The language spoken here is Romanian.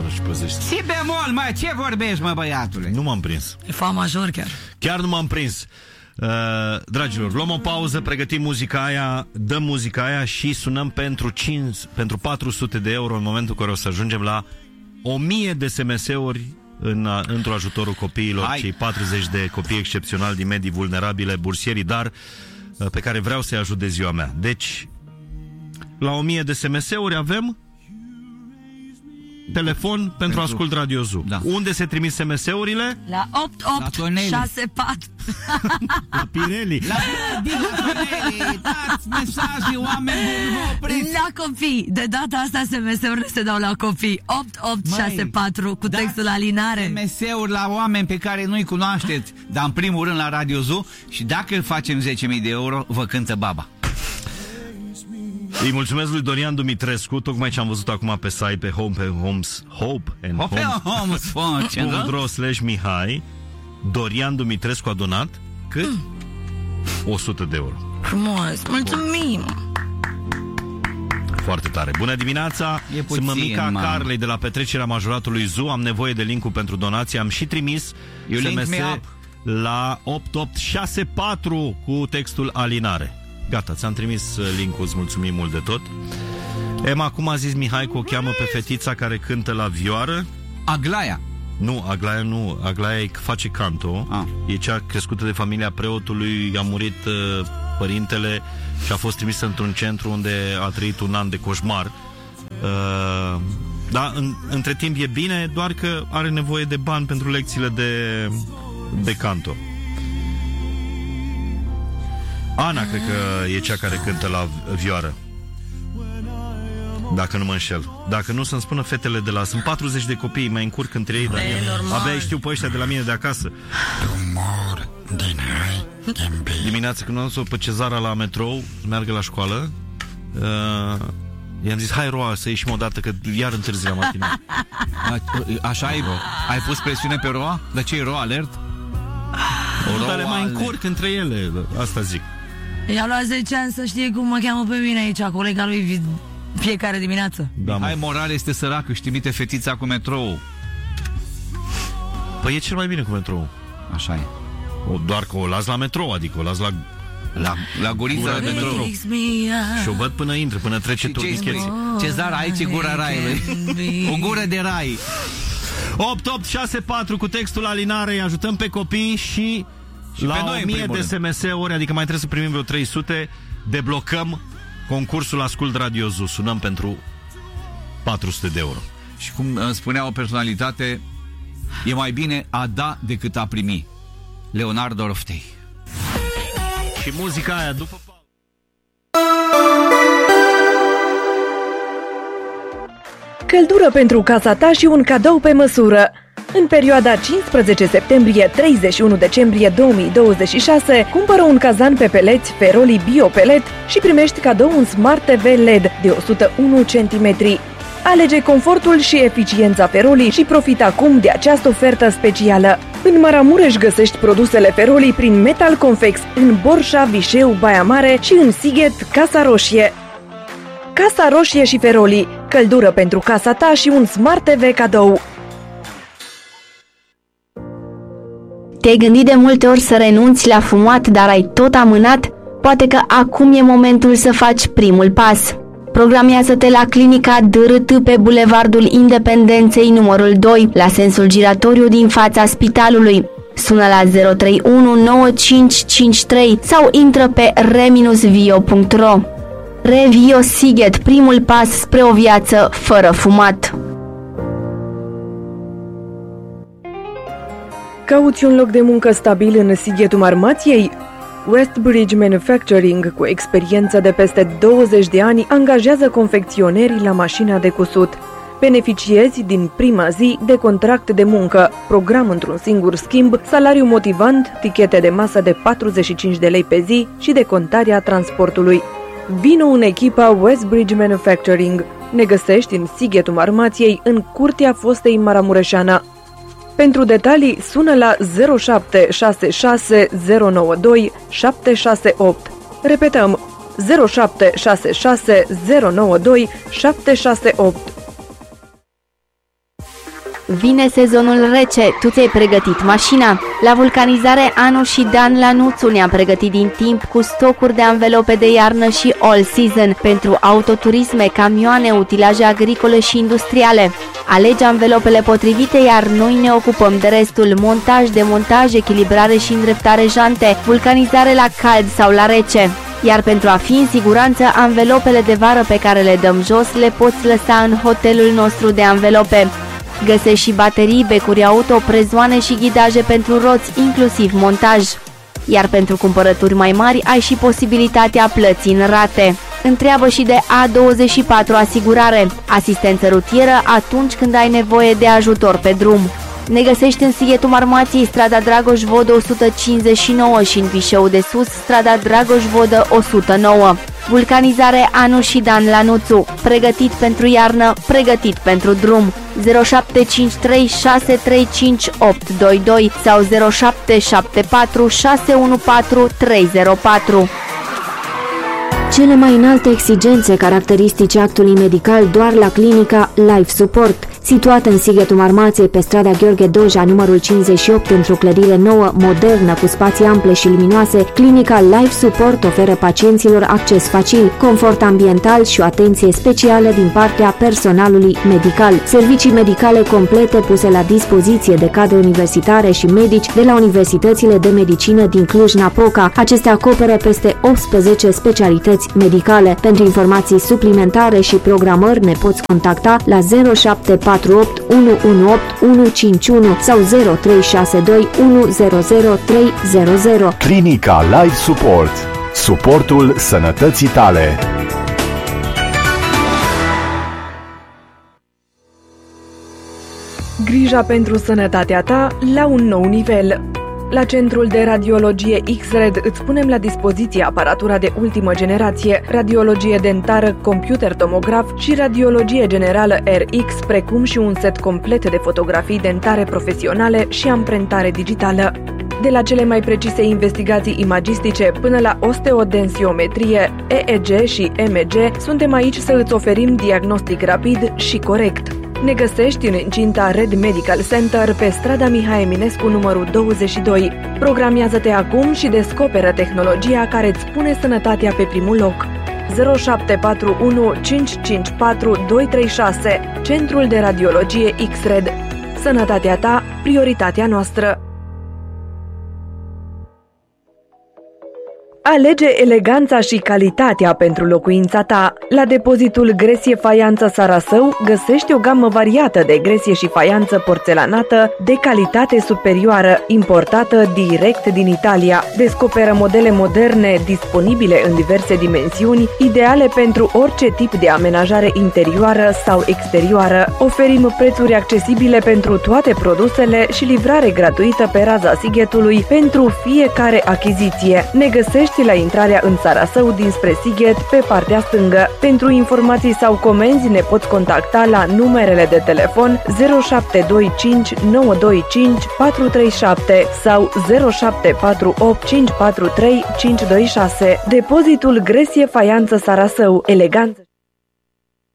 neapărat și păzești. Si bemol, mă, ce vorbești, mă, băiatule? Nu m-am prins. E fa major chiar. Chiar nu m-am prins. Dragilor, luăm o pauză, pregătim muzica aia, dăm muzica aia și sunăm pentru 400 de euro în momentul în care o să ajungem la 1000 de SMS-uri într-o ajutorul copiilor, cei 40 de copii excepționali din medii vulnerabile, bursierii dar pe care vreau să-i ajut de ziua mea. Deci, la 1000 de SMS-uri avem telefon pentru Ascult Radio Zoo. Da. Unde se trimit SMS-urile? La 8864. La Pirelli. La Pirelli. Dați mesaje, oameni buni, vă opriți. La copii. De data asta SMS-urile se dau la copii. 8864 cu textul alinare. SMS-uri la oameni pe care nu-i cunoașteți, dar în primul rând la Radio Zoo. Și dacă facem 10.000 de euro, vă cântă baba. Îi mulțumesc lui Dorian Dumitrescu, tocmai ce am văzut acum pe site, pe hope&homes.ro/Mihai. Dorian Dumitrescu a donat cât? 100 de euro. Frumos, mulțumim. Foarte tare. Bună dimineața, sunt mămica Carlei de la petrecerea majoratului Zoo. Am nevoie de link-ul pentru donație. Am și trimis SMS la 8864 cu textul alinare. Gata, ți-am trimis link-ul, îți mulțumim mult de tot. Emma, cum a zis Mihai că o cheamă pe fetița care cântă la vioară? Aglaia. Nu, Aglaia nu. Aglaia face canto. E cea crescută de familia preotului. A murit părintele și a fost trimisă într-un centru unde a trăit un an de coșmar. Da, între timp e bine, doar că are nevoie de bani pentru lecțiile de canto. Ana, cred că e cea care cântă la vioară, dacă nu mă înșel. Dacă nu, să-mi spună fetele de la... Sunt 40 de copii, mai încurc între ei, dar abia știu pe ăștia de la mine de acasă. Dimineața când am dus-o pe Cezara la metrou, meargă la școală, i-am zis, hai Roa, să ieșim odată, că iar întârzi la matină. Așa ai pus presiune pe Roa? De ce e Roa alert? Dar le mai încurc între ele, asta zic. I-a luat 10 ani să știe cum mă cheamă pe mine aici, colega lui fiecare dimineață. Da, hai, Morale este sărac, își trimite fetița cu metrou. Păi e cel mai bine cu metrou. Așa e. Doar că o las la metrou, adică o las la gurița de metrou. Și o văd până intră, până trece turnicheții. Cezar, aici e gura raiului. O gură de rai. 8864 cu textul alinare, ajutăm pe copii și la 1000 de SMS-uri, adică mai trebuie să primim vreo 300, deblocăm concursul Ascult Radio Zoo. Sunăm pentru 400 de euro. Și cum spunea o personalitate, e mai bine a da decât a primi. Leonardo Roftei. Și muzica aia după... Căldură pentru casa ta și un cadou pe măsură. În perioada 15 septembrie-31 decembrie 2026, cumpără un cazan pe peleți Feroli Bio-Pelet și primești cadou un Smart TV LED de 101 cm. Alege confortul și eficiența Feroli și profita acum de această ofertă specială. În Maramureș găsești produsele Feroli prin Metal Confex, în Borșa, Vișeu, Baia Mare și în Sighet, Casa Roșie. Casa Roșie și Feroli, căldură pentru casa ta și un Smart TV cadou. Te-ai gândit de multe ori să renunți la fumat, dar ai tot amânat? Poate că acum e momentul să faci primul pas. Programează-te la clinica DRT pe Bulevardul Independenței numărul 2, la sensul giratoriu din fața spitalului. Sună la 031 9553 sau intră pe re-vio.ro. Revio Sighet, primul pas spre o viață fără fumat. Cauți un loc de muncă stabil în Sighetul Marmației? Westbridge Manufacturing, cu experiență de peste 20 de ani, angajează confecționerii la mașina de cusut. Beneficiezi din prima zi de contract de muncă, program într-un singur schimb, salariu motivant, tichete de masă de 45 de lei pe zi și decontarea transportului. Vino în echipa Westbridge Manufacturing. Ne găsești în Sighetul Marmației, în curtea fostei Maramureșana. Pentru detalii, sună la 0766 092 768. Repetăm, 0766 092 768. Vine sezonul rece, tu ți-ai pregătit mașina? La vulcanizare Anu și Dan Lanuțu ne-am pregătit din timp cu stocuri de anvelope de iarnă și all season pentru autoturisme, camioane, utilaje agricole și industriale. Alege anvelopele potrivite, iar noi ne ocupăm de restul: montaj, demontaj, echilibrare și îndreptare jante, vulcanizare la cald sau la rece. Iar pentru a fi în siguranță, anvelopele de vară pe care le dăm jos le poți lăsa în hotelul nostru de anvelope. Găsești și baterii, becuri auto, prezoane și ghidaje pentru roți, inclusiv montaj. Iar pentru cumpărături mai mari ai și posibilitatea plății în rate. Întreabă și de A24 Asigurare, asistență rutieră atunci când ai nevoie de ajutor pe drum. Ne găsești în Sighetul Marmației, strada Dragoș Vodă 159 și în Vișeu de Sus, strada Dragoș Vodă 109. Vulcanizare Anu și Dan Lanuțu, pregătit pentru iarnă, pregătit pentru drum. 0753 635 822 sau 0774 614 304. Cele mai înalte exigențe caracteristice actului medical doar la clinica Life Support. Situată în Sighetul Marmației, pe strada Gheorghe Doja, numărul 58, într-o clădire nouă, modernă, cu spații ample și luminoase, clinica Life Support oferă pacienților acces facil, confort ambiental și o atenție specială din partea personalului medical. Servicii medicale complete puse la dispoziție de cadre universitare și medici de la universitățile de medicină din Cluj-Napoca. Acestea acoperă peste 18 specialități medicale. Pentru informații suplimentare și programări ne poți contacta la 0748 118 151 sau 0362 100 300. Clinica Life Support. Suportul sănătății tale. Grija pentru sănătatea ta la un nou nivel. La Centrul de Radiologie X-Red îți punem la dispoziție aparatura de ultimă generație, radiologie dentară, computer tomograf și radiologie generală RX, precum și un set complet de fotografii dentare profesionale și amprentare digitală. De la cele mai precise investigații imagistice până la osteodensiometrie, EEG și MEG, suntem aici să îți oferim diagnostic rapid și corect. Ne găsești în incinta Red Medical Center pe strada Mihai Eminescu numărul 22. Programiază-te acum și descoperă tehnologia care îți pune sănătatea pe primul loc. 0741 554 236. Centrul de Radiologie X-Red. Sănătatea ta, prioritatea noastră. Alege eleganța și calitatea pentru locuința ta. La depozitul Gresie Faianță Sarasău găsești o gamă variată de gresie și faianță porțelanată de calitate superioară, importată direct din Italia. Descoperă modele moderne disponibile în diverse dimensiuni, ideale pentru orice tip de amenajare interioară sau exterioară. Oferim prețuri accesibile pentru toate produsele și livrare gratuită pe raza Sighetului pentru fiecare achiziție. Ne găsești la intrarea în Sarasău dinspre Sighet pe partea stângă. Pentru informații sau comenzi ne poți contacta la numerele de telefon 0725 925 437 sau 0748 543 526. Depozitul Gresie Faianță Sarasău. Eleganță.